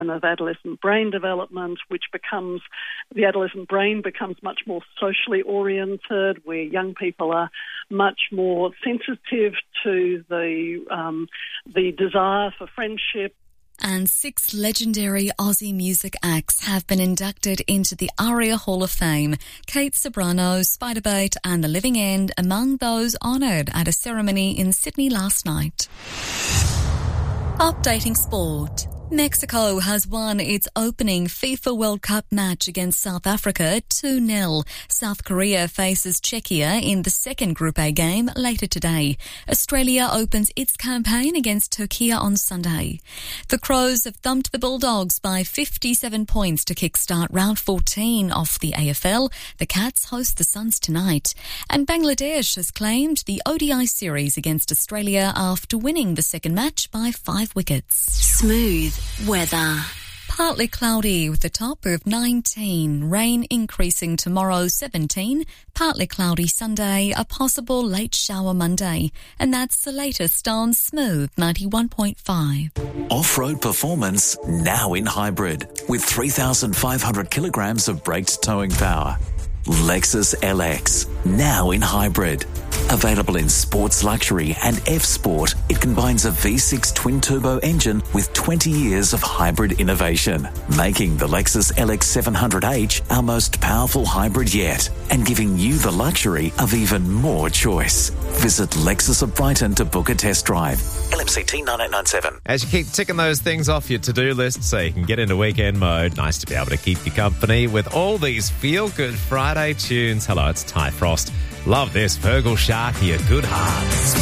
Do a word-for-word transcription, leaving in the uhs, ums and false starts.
of adolescent brain development, which becomes, the adolescent brain becomes much more socially oriented, where young people are much more sensitive to the um, the desire for friendship. And six legendary Aussie music acts have been inducted into the ARIA Hall of Fame. Kate Ceberano, Spiderbait and The Living End among those honoured at a ceremony in Sydney last night. Updating sport. Mexico has won its opening FIFA World Cup match against South Africa two nil. South Korea faces Czechia in the second Group A game later today. Australia opens its campaign against Turkey on Sunday. The Crows have thumped the Bulldogs by fifty-seven points to kickstart round fourteen of the A F L. The Cats host the Suns tonight. And Bangladesh has claimed the O D I series against Australia after winning the second match by five wickets. Smooth weather. Partly cloudy with a top of nineteen. Rain increasing tomorrow, seventeen. Partly cloudy Sunday, a possible late shower Monday. And that's the latest on Smooth ninety-one point five. Off-road performance now in hybrid with three thousand five hundred kilograms of braked towing power. Lexus L X, now in hybrid. Available in Sports Luxury and F-Sport, it combines a V six twin-turbo engine with twenty years of hybrid innovation, making the Lexus L X seven hundred H our most powerful hybrid yet, and giving you the luxury of even more choice. Visit Lexus of Brighton to book a test drive. L M C T nine eight nine seven. As you keep ticking those things off your to-do list so you can get into weekend mode, nice to be able to keep you company with all these feel-good Friday tunes. Hello, it's Ty Frost. Love this, Virgil Sharkey, A Good Heart.